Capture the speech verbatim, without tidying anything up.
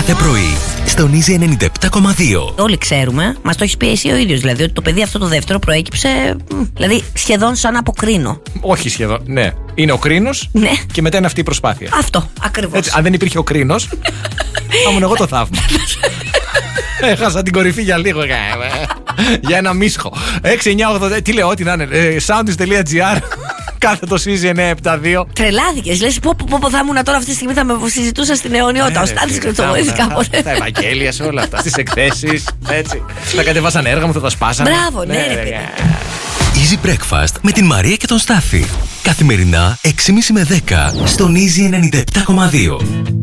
κάθε πρωί στον Easy ενενήντα επτά κόμμα δύο. Όλοι ξέρουμε, μας το έχεις πει εσύ ο ίδιος, δηλαδή ότι το παιδί αυτό το δεύτερο προέκυψε, δηλαδή σχεδόν σαν αποκρίνο. Όχι σχεδόν, ναι. Είναι ο κρίνος, ναι. Και μετά είναι αυτή η προσπάθεια. Αυτό, ακριβώς. Έτσι, αν δεν υπήρχε ο κρίνος, θα ήμουν εγώ το θαύμα. Έχασα την κορυφή για λίγο. Για ένα μίσχο. έξι εννιά οκτώ, τι λέω, ό,τι να είναι. Soundis.gr. Κάθετο Easy εννιακόσια εβδομήντα δύο. Τρελάθηκες. Λες πω, πω, πω θα ήμουν τώρα αυτή τη στιγμή, θα με συζητούσα στην αιωνιότητα. Ο Στάθης Κρυτσοβοίδης κάποτε. Στα Ευαγγέλια, σε όλα αυτά. Στις εκθέσεις. Έτσι. Θα κατεβάσαν έργα μου, θα τα σπάσαν. Μπράβο, ναι, ρε. Easy Breakfast με την Μαρία και τον Στάθη. Καθημερινά έξι και μισή με δέκα στον Easy ενενήντα επτά κόμμα δύο.